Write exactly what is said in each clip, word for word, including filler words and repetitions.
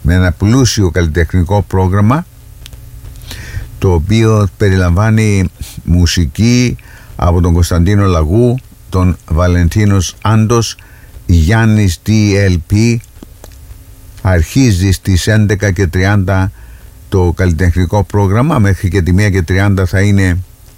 με ένα πλούσιο καλλιτεχνικό πρόγραμμα, το οποίο περιλαμβάνει μουσική από τον Κωνσταντίνο Λαγού, τον Βαλεντίνος Άντος, Γιάννης ντι ελ πι. Αρχίζει στις έντεκα και τριάντα το καλλιτεχνικό πρόγραμμα, μέχρι και τη μία και τριάντα θα είναι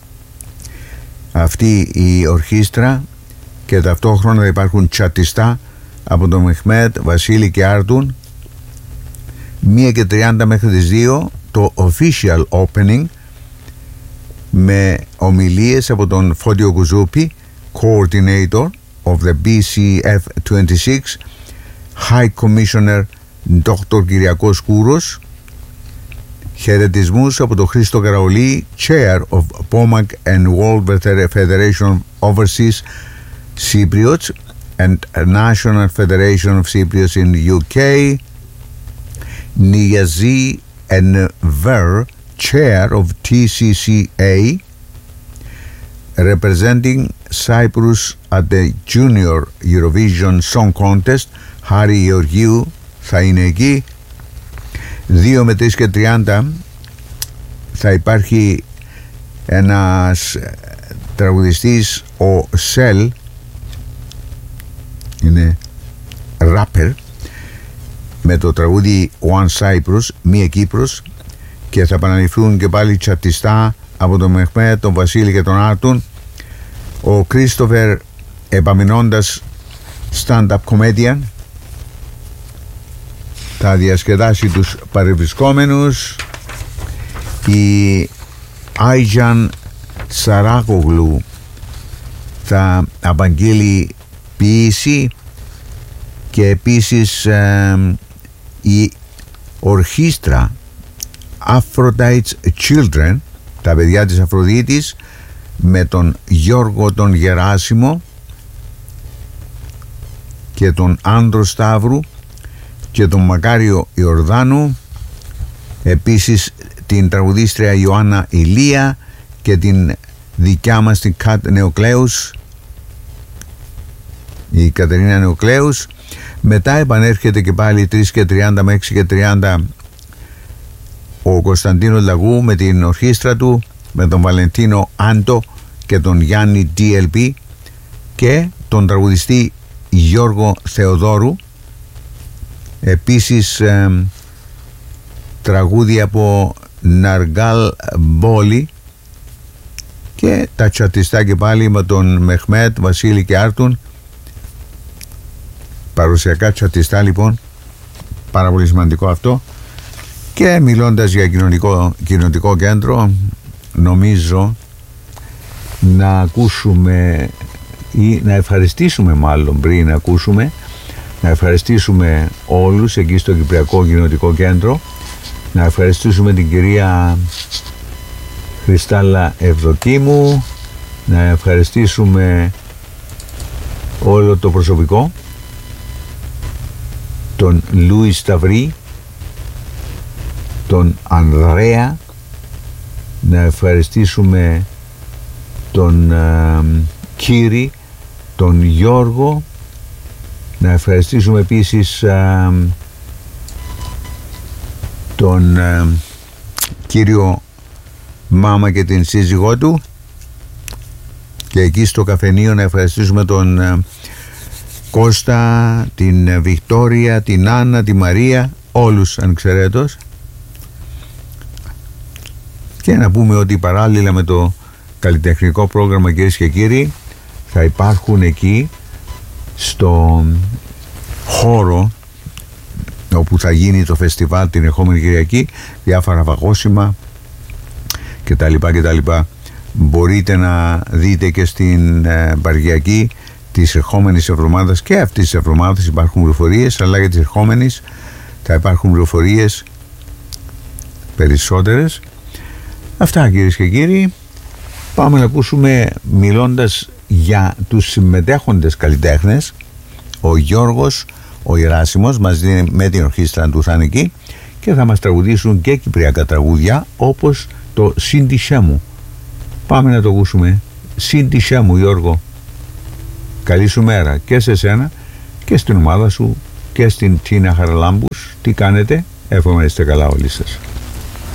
αυτή η ορχήστρα, και ταυτόχρονα θα υπάρχουν τσατιστά από τον Μεχμέτ, Βασίλη και Άρτουν. μία και τριάντα μέχρι τις δύο το official opening, με ομιλίες από τον Φώτιο Κουζούπη, coordinator of the μπι σι εφ είκοσι έξι, High Commissioner Δόκτωρ Κυριακός Κούρος, χαιρετισμούς από τον Χρήστο Καραολί, Chair of Pomag and World Federation of Overseas Cypriots and National Federation of Cypriots in U K, Niyazi Enver, Chair of τι σι σι έι, representing Cyprus at the Junior Eurovision Song Contest, Χάρη Γεωργίου θα είναι εκεί. δύο με τρεις και τριάντα θα υπάρχει ένας τραγουδιστής, ο Σελ, είναι rapper, με το τραγούδι One Cyprus, μία Κύπρος, και θα επαναληφθούν και πάλι τσατιστά από τον Μεχμέτ, τον Βασίλη και τον Άρτουν. Ο Κρίστοφερ, επαμεινώντας stand-up comedian, θα διασκεδάσει τους παρευρισκόμενους. Η Άιτζαν Σαράκογλου θα απαγγείλει ποίηση, και επίσης ε, η ορχήστρα Aphrodite's Children, τα παιδιά της Αφροδίτης, με τον Γιώργο τον Γεράσιμο και τον Άνδρο Σταύρου και τον Μακάριο Ιορδάνου, επίσης την τραγουδίστρια Ιωάννα Ηλία και την δικιά μας την Κατ Νεοκλέους, η Κατερίνα Νεοκλέους. Μετά επανέρχεται και πάλι τρεις και τριάντα με έξι και τριάντα ο Κωνσταντίνος Λαγού με την ορχήστρα του, με τον Βαλεντίνο Άντο και τον Γιάννη ντι ελ πι και τον τραγουδιστή Γιώργο Θεοδόρου. Επίσης ε, τραγούδι από Ναργάλ Μπόλι, και τα τσατιστά και πάλι με τον Μεχμέτ, Βασίλη και Άρτουν. Παρουσιακά τσατιστά λοιπόν, πάρα πολύ σημαντικό αυτό. Και μιλώντας για κοινωνικό, κοινωνικό κέντρο, νομίζω να ακούσουμε ή να ευχαριστήσουμε, μάλλον πριν να ακούσουμε, να ευχαριστήσουμε όλους εκεί στο Κυπριακό Κοινωνικό Κέντρο, να ευχαριστήσουμε την κυρία Χριστάλλα Ευδοκίμου, να ευχαριστήσουμε όλο το προσωπικό, τον Λούι Σταυρή, τον Ανδρέα, να ευχαριστήσουμε τον ε, Κύρι, τον Γιώργο, να ευχαριστήσουμε επίσης ε, τον ε, κύριο Μάμα και την σύζυγό του, και εκεί στο καφενείο να ευχαριστήσουμε τον ε, Κώστα, την Βικτόρια, την Άννα, τη Μαρία, όλους ανεξαιρέτως. Και να πούμε ότι παράλληλα με το καλλιτεχνικό πρόγραμμα, κυρίες και κύριοι, θα υπάρχουν εκεί στο χώρο όπου θα γίνει το φεστιβάλ την ερχόμενη Κυριακή διάφορα φαγόσιμα και τα λοιπά και τα λοιπά. Μπορείτε να δείτε και στην ε, Παργιακή της ερχόμενης εβδομάδας, και αυτής της εβδομάδας υπάρχουν πληροφορίες, αλλά για τις ερχόμενες θα υπάρχουν πληροφορίες περισσότερες. Αυτά, κυρίες και κύριοι. Πάμε να ακούσουμε, μιλώντας για τους συμμετέχοντες καλλιτέχνες, ο Γιώργος ο Ιεράσιμος μαζί με την ορχήστρα του θα είναι εκεί και θα μας τραγουδήσουν και κυπριακά τραγούδια, όπως το «Σύντησέ μου». Πάμε να το ακούσουμε. «Σύντησέ μου», Γιώργο. Καλή σου μέρα και σε σένα και στην ομάδα σου και στην Τίνα Χαραλάμπους. Τι κάνετε? Εύχομαι να είστε καλά όλοι σας.